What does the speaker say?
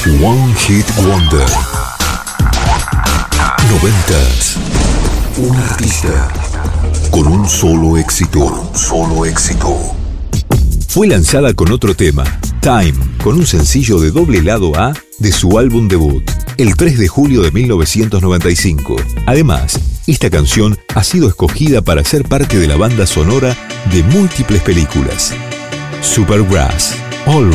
One Hit Wonder. 90s. Un artista con un solo éxito. Fue lanzada con otro tema, Time, con un sencillo de doble lado A de su álbum debut, el 3 de julio de 1995. Además, esta canción ha sido escogida para ser parte de la banda sonora de múltiples películas. Supergrass, All